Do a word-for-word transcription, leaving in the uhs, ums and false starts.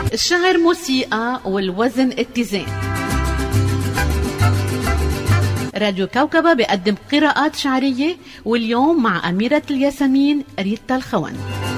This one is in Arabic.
الشعر موسيقى والوزن اتزان. راديو كوكبة بيقدم قراءات شعرية، واليوم مع أميرة الياسمين ريتا الخون.